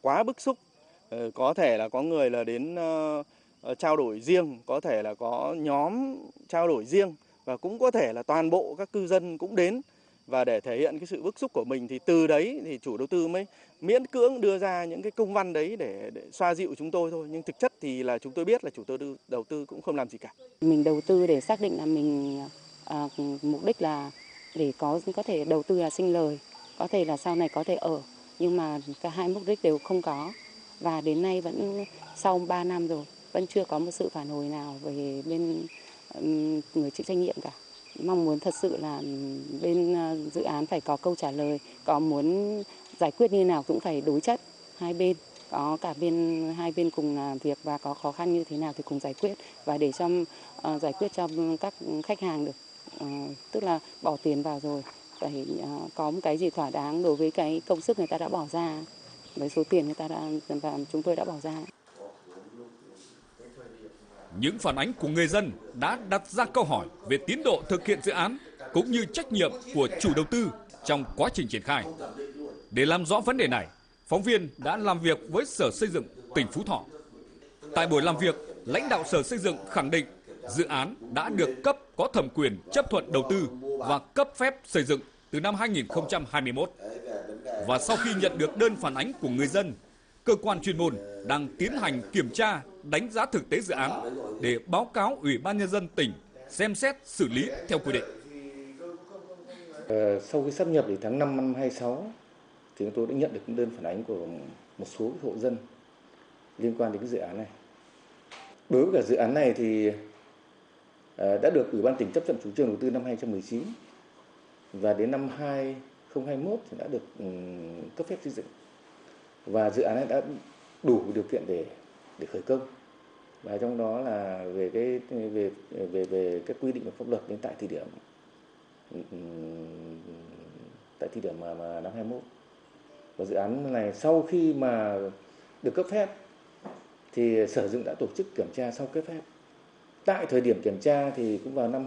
quá bức xúc. Có thể là có người là đến trao đổi riêng, có thể là có nhóm trao đổi riêng và cũng có thể là toàn bộ các cư dân cũng đến. Và để thể hiện cái sự bức xúc của mình thì từ đấy thì chủ đầu tư mới miễn cưỡng đưa ra những cái công văn đấy để xoa dịu chúng tôi thôi. Nhưng thực chất thì là chúng tôi biết là chủ đầu tư cũng không làm gì cả. Mình đầu tư để xác định là mình mục đích là để có thể đầu tư là sinh lời, có thể là sau này có thể ở, nhưng mà cả hai mục đích đều không có. Và đến nay vẫn sau 3 năm rồi vẫn chưa có một sự phản hồi nào về bên người chịu trách nhiệm cả. Mong muốn thật sự là bên dự án phải có câu trả lời, có muốn giải quyết như nào cũng phải đối chất hai bên, có cả hai bên cùng làm việc và có khó khăn như thế nào thì cùng giải quyết, và để cho giải quyết cho các khách hàng được, tức là bỏ tiền vào rồi phải có một cái gì thỏa đáng đối với cái công sức người ta đã bỏ ra, với số tiền người ta và chúng tôi đã bỏ ra. Những phản ánh của người dân đã đặt ra câu hỏi về tiến độ thực hiện dự án cũng như trách nhiệm của chủ đầu tư trong quá trình triển khai. Để làm rõ vấn đề này, phóng viên đã làm việc với Sở Xây dựng tỉnh Phú Thọ. Tại buổi làm việc, lãnh đạo Sở Xây dựng khẳng định dự án đã được cấp có thẩm quyền chấp thuận đầu tư và cấp phép xây dựng từ năm 2021. Và sau khi nhận được đơn phản ánh của người dân, cơ quan chuyên môn đang tiến hành kiểm tra, đánh giá thực tế dự án để báo cáo Ủy ban Nhân dân tỉnh xem xét xử lý theo quy định. Sau khi sáp nhập thì tháng 5 năm 26 thì chúng tôi đã nhận được đơn phản ánh của một số hộ dân liên quan đến cái dự án này. Đối với cả dự án này thì đã được Ủy ban tỉnh chấp thuận chủ trương đầu tư năm 2019 và đến năm 2021 thì đã được cấp phép xây dựng. Và dự án này đã đủ điều kiện để khởi công. Và trong đó là về các quy định của pháp luật đến tại thời điểm mà năm 21. Và dự án này sau khi mà được cấp phép thì Sở Xây dựng đã tổ chức kiểm tra sau cấp phép. Tại thời điểm kiểm tra thì cũng vào năm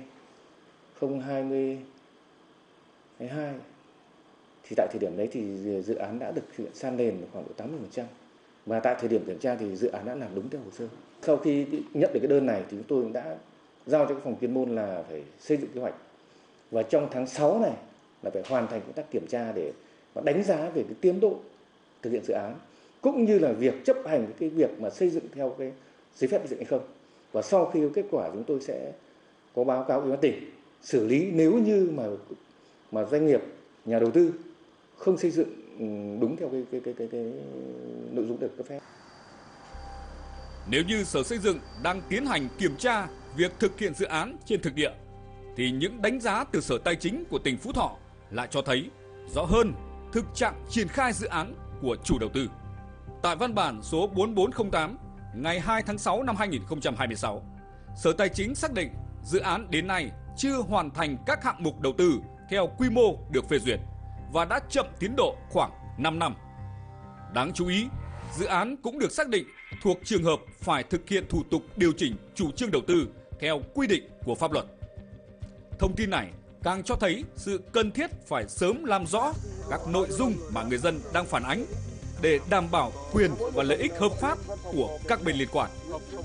2022 thì tại thời điểm đấy thì dự án đã được thực hiện san nền khoảng độ 80%. Và tại thời điểm kiểm tra thì dự án đã làm đúng theo hồ sơ. Sau khi nhận được cái đơn này thì chúng tôi đã giao cho cái phòng chuyên môn là phải xây dựng kế hoạch. Và trong tháng 6 này là phải hoàn thành công tác kiểm tra để đánh giá về cái tiến độ thực hiện dự án, cũng như là việc chấp hành cái việc mà xây dựng theo cái giấy phép xây dựng hay không. Và sau khi có kết quả chúng tôi sẽ có báo cáo Ủy ban tỉnh xử lý nếu như mà doanh nghiệp, nhà đầu tư không xây dựng đúng theo cái nội dung được cấp phép. Nếu như Sở Xây dựng đang tiến hành kiểm tra việc thực hiện dự án trên thực địa, thì những đánh giá từ Sở Tài chính của tỉnh Phú Thọ lại cho thấy rõ hơn thực trạng triển khai dự án của chủ đầu tư. Tại văn bản số 4408 ngày 2 tháng 6 năm 2026, Sở Tài chính xác định dự án đến nay chưa hoàn thành các hạng mục đầu tư theo quy mô được phê duyệt và đã chậm tiến độ khoảng 5 năm. Đáng chú ý, dự án cũng được xác định thuộc trường hợp phải thực hiện thủ tục điều chỉnh chủ trương đầu tư theo quy định của pháp luật. Thông tin này càng cho thấy sự cần thiết phải sớm làm rõ các nội dung mà người dân đang phản ánh để đảm bảo quyền và lợi ích hợp pháp của các bên liên quan.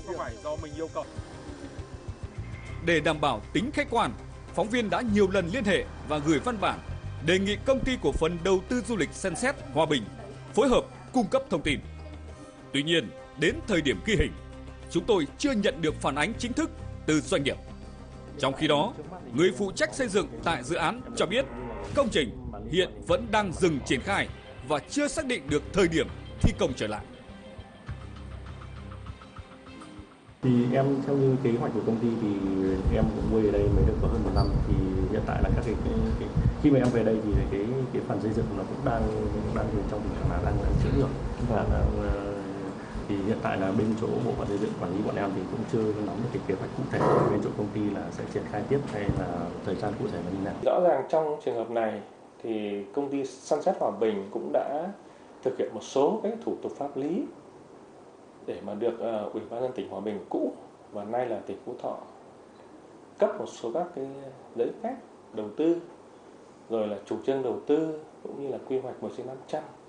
Để đảm bảo tính khách quan, phóng viên đã nhiều lần liên hệ và gửi văn bản đề nghị Công ty cổ phần đầu tư du lịch Sunset Hòa Bình phối hợp cung cấp thông tin. Tuy nhiên, đến thời điểm ghi hình, chúng tôi chưa nhận được phản ánh chính thức từ doanh nghiệp. Trong khi đó, người phụ trách xây dựng tại dự án cho biết công trình hiện vẫn đang dừng triển khai và chưa xác định được thời điểm thi công trở lại. Thì em theo như kế hoạch của công ty thì em cũng nuôi ở đây mới được có hơn 1 năm, thì hiện tại là các cái khi mà em về đây thì cái phần xây dựng nó cũng đang trong tình trạng là đang chữa được. Thì hiện tại là bên chỗ bộ phận xây dựng quản lý bọn em thì cũng chưa nắm được cái kế hoạch cụ thể bên chỗ công ty là sẽ triển khai tiếp hay là thời gian cụ thể là như nào. Rõ ràng trong trường hợp này thì công ty Sunset Hòa Bình cũng đã thực hiện một số cái thủ tục pháp lý để mà được Ủy ban nhân tỉnh Hòa Bình cũ và nay là tỉnh Phú Thọ cấp một số các cái giấy phép đầu tư, rồi là chủ trương đầu tư cũng như là quy hoạch 1/500.